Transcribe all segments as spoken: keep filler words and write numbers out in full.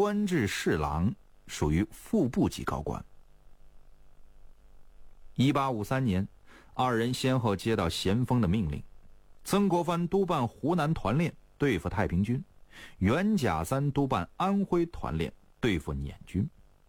官至侍郎，属于副部级高官。一八五三年，二人先后接到咸丰的命令，曾国藩督办湖南团练对付太平军，袁甲三督办安徽团练对付捻军。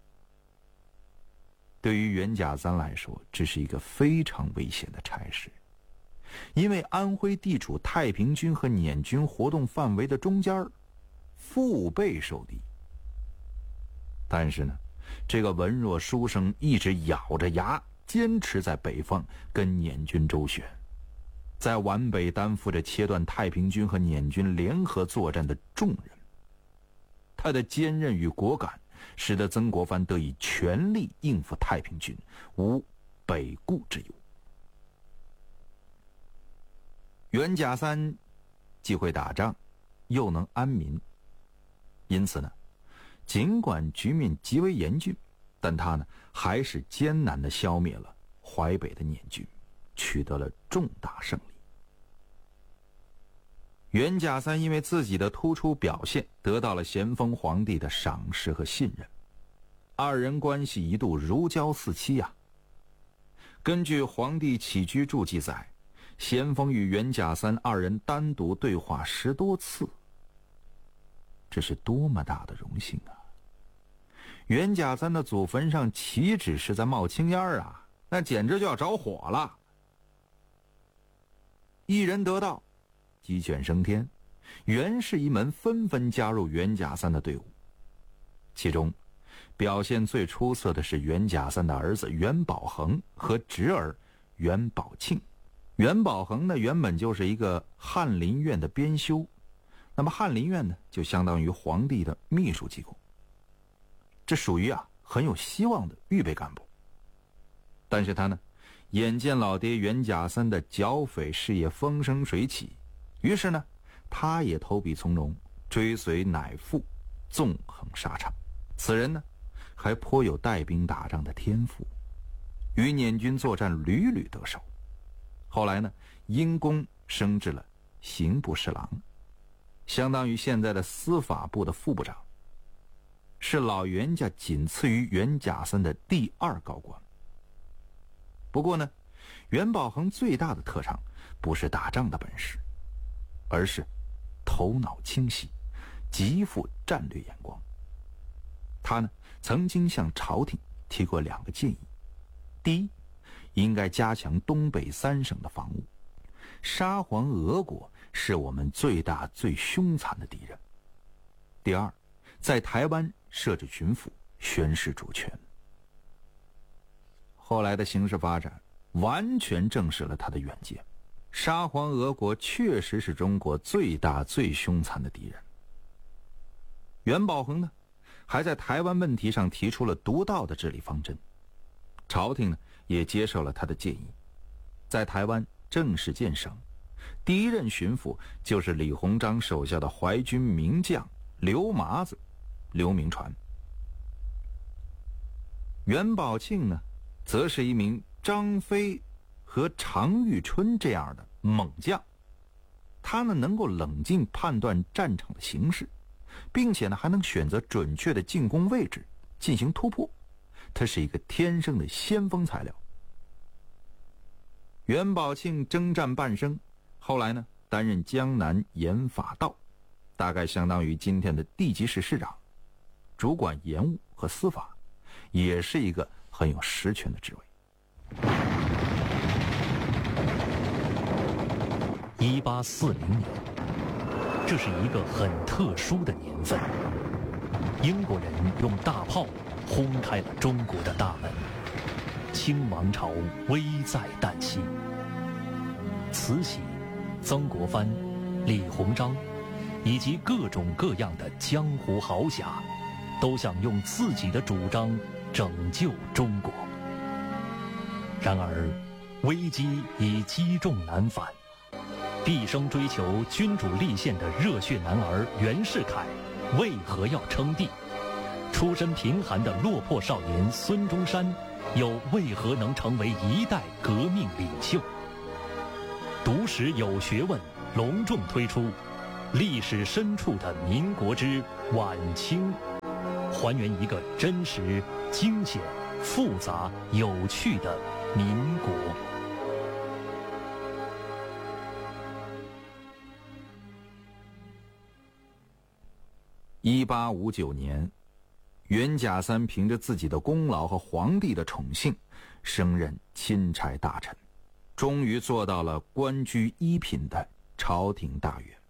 对于袁甲三来说，这是一个非常危险的差事，因为安徽地处太平军和捻军活动范围的中间，腹背受敌。但是呢，这个文弱书生一直咬着牙坚持在北方跟捻军周旋，在皖北担负着切断太平军和捻军联合作战的重任。他的坚韧与果敢使得曾国藩得以全力应付太平军，无北顾之忧。袁甲三既会打仗，又能安民，因此呢，尽管局面极为严峻，但他呢还是艰难地消灭了淮北的捻军，取得了重大胜利。袁甲三因为自己的突出表现，得到了咸丰皇帝的赏识和信任，二人关系一度如胶似漆啊。根据《皇帝起居注》记载，咸丰与袁甲三二人单独对话十多次，这是多么大的荣幸啊！袁甲三的祖坟上岂止是在冒青烟啊，那简直就要着火了。一人得道，鸡犬升天，袁氏一门纷纷加入袁甲三的队伍。其中表现最出色的是袁甲三的儿子袁宝恒和侄儿袁宝庆。袁宝恒呢，原本就是一个翰林院的编修，那么翰林院呢，就相当于皇帝的秘书机构，这属于啊很有希望的预备干部。但是他呢，眼见老爹袁甲三的剿匪事业风生水起，于是呢，他也投笔从戎，追随乃父纵横沙场。此人呢，还颇有带兵打仗的天赋，与捻军作战屡屡得手。后来呢，因功升至了刑部侍郎，相当于现在的司法部的副部长，是老袁家仅次于袁甲三的第二高官。不过呢，袁宝恒最大的特长不是打仗的本事，而是头脑清晰，极富战略眼光。他呢，曾经向朝廷提过两个建议：第一，应该加强东北三省的防务，沙皇俄国是我们最大最凶残的敌人；第二，在台湾设置巡抚，宣示主权。后来的形势发展完全证实了他的远见，沙皇俄国确实是中国最大最凶残的敌人。袁宝恒呢，还在台湾问题上提出了独到的治理方针，朝廷呢也接受了他的建议，在台湾正式建省，第一任巡抚就是李鸿章手下的淮军名将刘麻子刘铭传。袁宝庆呢，则是一名张飞和常遇春这样的猛将，他呢能够冷静判断战场的形势，并且呢还能选择准确的进攻位置进行突破，他是一个天生的先锋材料。袁宝庆征战半生，后来呢担任江南盐法道，大概相当于今天的地级市市长，主管盐务和司法，也是一个很有实权的职位。 一八四零年，这是一个很特殊的年份，英国人用大炮轰开了中国的大门，清王朝危在旦夕。慈禧、曾国藩、李鸿章以及各种各样的江湖豪侠，都想用自己的主张拯救中国。然而，危机已积重难返。毕生追求君主立宪的热血男儿袁世凯，为何要称帝？出身贫寒的落魄少年孙中山，又为何能成为一代革命领袖？读史有学问隆重推出《历史深处的民国之晚清》。 还原一个真实、惊险、复杂、有趣的民国。 一八五九年，袁甲三凭着自己的功劳和皇帝的宠幸，升任钦差大臣，终于做到了官居一品的朝廷大员。